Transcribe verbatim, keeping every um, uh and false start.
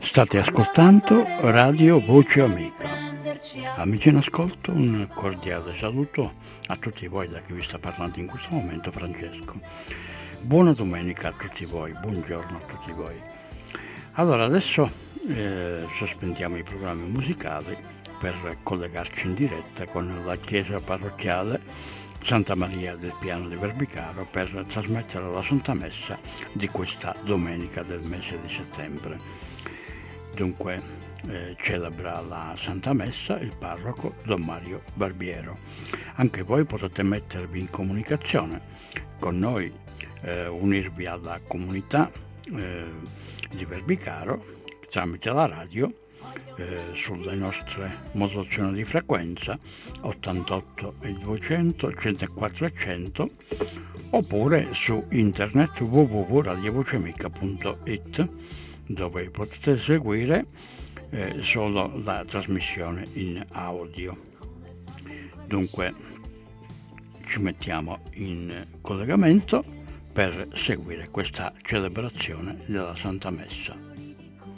State ascoltando Radio Voce Amica. Amici in ascolto, un cordiale saluto a tutti voi da chi vi sta parlando in questo momento, Francesco. Buona domenica a tutti voi, buongiorno a tutti voi. Allora, adesso eh, sospendiamo i programmi musicali per collegarci in diretta con la chiesa parrocchiale Santa Maria del Piano di Verbicaro per trasmettere la Santa Messa di questa domenica del mese di settembre. Dunque eh, celebra la Santa Messa il parroco Don Mario Barbiero. Anche voi potete mettervi in comunicazione con noi, eh, unirvi alla comunità eh, di Verbicaro tramite la radio eh, sulle nostre modulazioni di frequenza ottantotto e duecento, centoquattro e cento, oppure su internet w w w punto radio voce amica punto i t, dove potete seguire eh, solo la trasmissione in audio. Dunque ci mettiamo in collegamento per seguire questa celebrazione della Santa Messa.